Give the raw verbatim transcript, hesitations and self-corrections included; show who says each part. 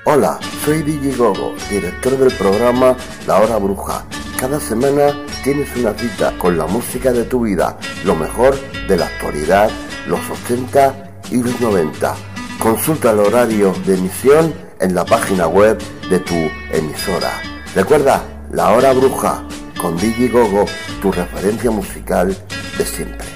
Speaker 1: Hola, soy D J Gogo, director del programa La Hora Bruja. Cada semana tienes una cita con la música de tu vida, lo mejor de la actualidad, los ochenta y los noventa. Consulta el horario de emisión en la página web de tu emisora. Recuerda, La Hora Bruja, con D J Gogo, tu referencia musical de siempre.